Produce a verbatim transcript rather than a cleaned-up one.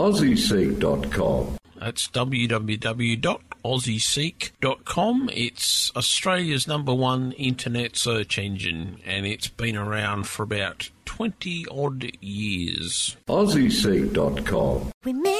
aussie seek dot com. That's w w w dot aussie seek dot com. It's Australia's number one internet search engine, and it's been around for about twenty odd years. aussie seek dot com. We